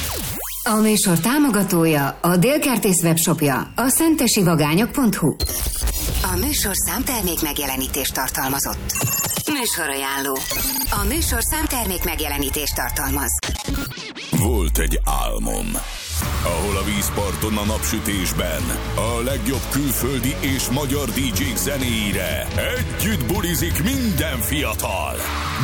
A műsor támogatója, a Dél-Kertész webshopja, a szentesivagányok.hu. A műsor számtermék megjelenítést tartalmazott. Műsorajánló. A műsor számtermék megjelenítést tartalmaz. Volt egy álmom, ahol a vízparton a napsütésben a legjobb külföldi és magyar DJ-k zenéire együtt bulizik minden fiatal.